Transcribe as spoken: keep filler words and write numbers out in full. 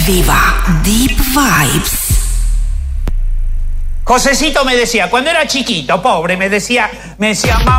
Viva Deep Vibes. Josecito me decía, cuando era chiquito, pobre, me decía, me decía, mamá.